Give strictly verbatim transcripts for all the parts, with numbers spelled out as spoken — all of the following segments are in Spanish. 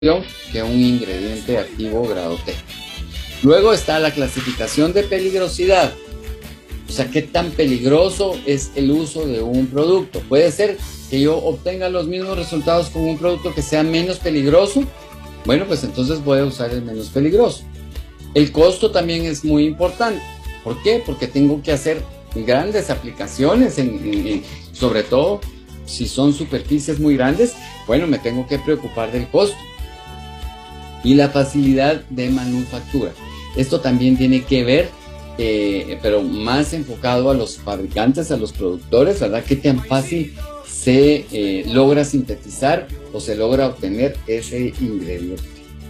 que un ingrediente activo grado T. Luego está la clasificación de peligrosidad. O sea, qué tan peligroso es el uso de un producto. Puede ser que yo obtenga los mismos resultados con un producto que sea menos peligroso. Bueno, pues entonces voy a usar el menos peligroso. El costo también es muy importante. ¿Por qué? Porque tengo que hacer grandes aplicaciones, en, en, en, sobre todo si son superficies muy grandes. Bueno, me tengo que preocupar del costo. Y la facilidad de manufactura. Esto también tiene que ver, eh, pero más enfocado a los fabricantes, a los productores, ¿verdad? ¿Qué tan fácil se eh, logra sintetizar o se logra obtener ese ingrediente?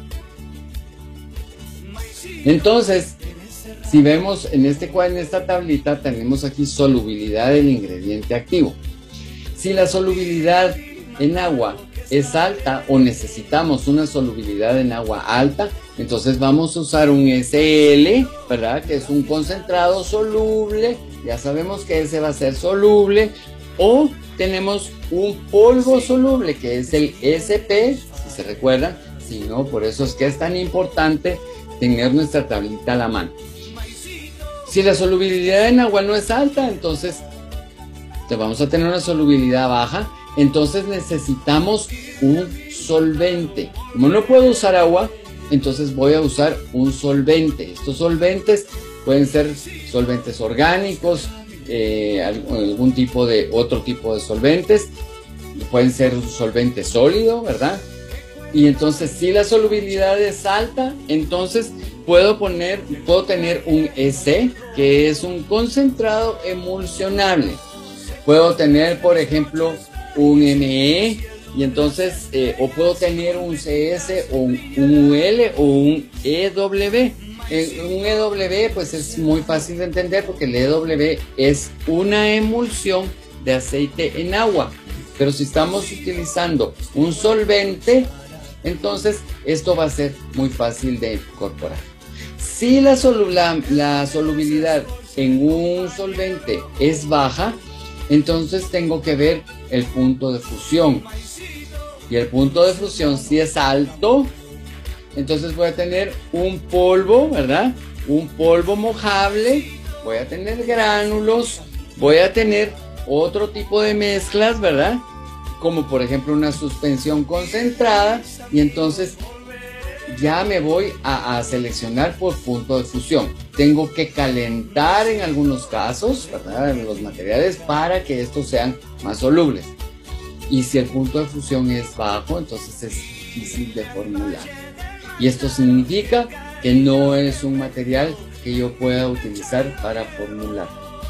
Entonces, si vemos en este cuadro, en esta tablita, tenemos aquí solubilidad del ingrediente activo. Si la solubilidad en agua es alta o necesitamos una solubilidad en agua alta, entonces vamos a usar un S L, ¿verdad? Que es un concentrado soluble, ya sabemos que ese va a ser soluble, o tenemos un polvo soluble que es el S P, si se recuerdan, si no, por eso es que es tan importante tener nuestra tablita a la mano. Si la solubilidad en agua no es alta, entonces vamos a tener una solubilidad baja. Entonces necesitamos un solvente. Como no puedo usar agua, entonces voy a usar un solvente. Estos solventes pueden ser solventes orgánicos, eh, algún tipo de otro tipo de solventes. Pueden ser un solvente sólido, ¿verdad? Y entonces si la solubilidad es alta, entonces puedo poner, puedo tener un E C, que es un concentrado emulsionable. Puedo tener, por ejemplo, un M E, y entonces eh, o puedo tener un C S o un, un U L o un E W. Eh, un E W pues es muy fácil de entender porque el E W es una emulsión de aceite en agua, pero si estamos utilizando un solvente, entonces esto va a ser muy fácil de incorporar. Si la, la, la solubilidad en un solvente es baja, entonces tengo que ver el punto de fusión. Y el punto de fusión, si es alto, entonces voy a tener un polvo, ¿verdad? Un polvo mojable, voy a tener gránulos, voy a tener otro tipo de mezclas, ¿verdad? Como por ejemplo una suspensión concentrada, y entonces ya me voy a, a seleccionar por punto de fusión. Tengo que calentar en algunos casos, ¿verdad?, los materiales para que estos sean más solubles. Y si el punto de fusión es bajo, entonces es difícil de formular. Y esto significa que no es un material que yo pueda utilizar para formular.